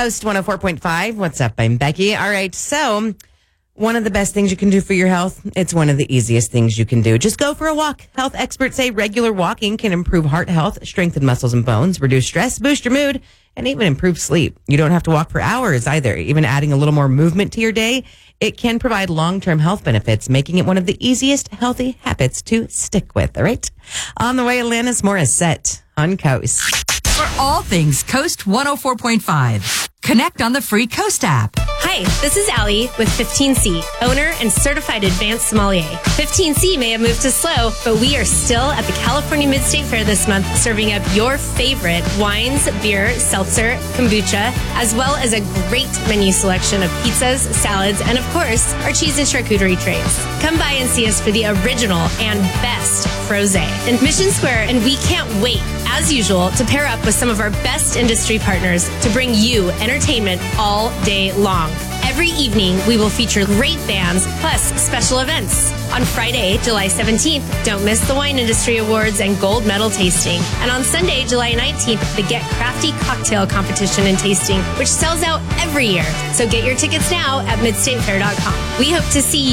Coast 104.5. What's up? I'm Becky. All right. So one of the best things you can do for your health, it's one of the easiest things you can do. Just go for a walk. Health experts say regular walking can improve heart health, strengthen muscles and bones, reduce stress, boost your mood, and even improve sleep. You don't have to walk for hours either. Even adding a little more movement to your day, it can provide long-term health benefits, making it one of the easiest healthy habits to stick with. All right. On the way, Alanis Morissette on Coast. For all things Coast 104.5, connect on the free Coast app. Hi, this is Allie with 15C, owner and certified advanced sommelier. 15C may have moved to slow, but we are still at the California Mid-State Fair this month, serving up your favorite wines, beer, seltzer, kombucha, as well as a great menu selection of pizzas, salads, and of course, our cheese and charcuterie trays. Come by and see us for the original and best frosé in Mission Square, and we can't wait, as usual, to pair up with some of our best industry partners to bring you entertainment all day long. Every evening, we will feature great bands plus special events. On Friday, July 17th, don't miss the Wine Industry Awards and Gold Medal Tasting. And on Sunday, July 19th, the Get Crafty Cocktail Competition and Tasting, which sells out every year. So get your tickets now at midstatefair.com. We hope to see you